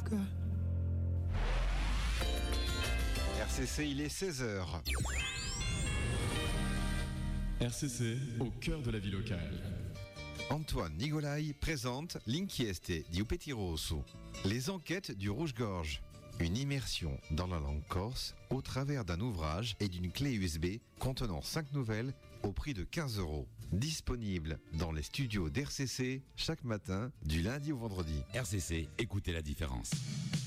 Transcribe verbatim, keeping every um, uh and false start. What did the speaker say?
I've got. R C C, il est seize heures. R C C, au cœur de la vie locale. Antoine Nigolai présente L'inchieste di Upeti Rosso, les enquêtes du Rouge-Gorge. Une immersion dans la langue corse au travers d'un ouvrage et d'une clé U S B contenant cinq nouvelles au prix de quinze euros. Disponible dans les studios d'R C C chaque matin du lundi au vendredi. R C C, écoutez la différence.